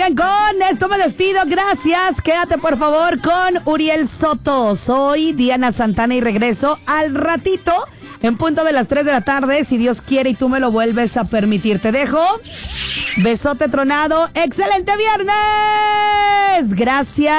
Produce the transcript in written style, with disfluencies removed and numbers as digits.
Oigan, con esto me despido. Gracias. Quédate, por favor, con Uriel Soto. Soy Diana Santana y regreso al ratito en punto de las 3 de la tarde, si Dios quiere y tú me lo vuelves a permitir. Te dejo. Besote tronado. ¡Excelente viernes! Gracias.